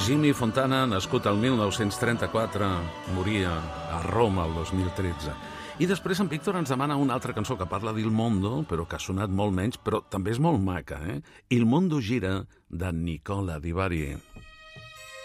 Jimmy Fontana, nascut el 1934, moria a Roma el 2013. I després en Víctor ens demana una altra cançó que parla d'Il Mondo, però que ha sonat molt menys, però també és molt maca, eh? Il Mondo gira, de Nicola Di Bari.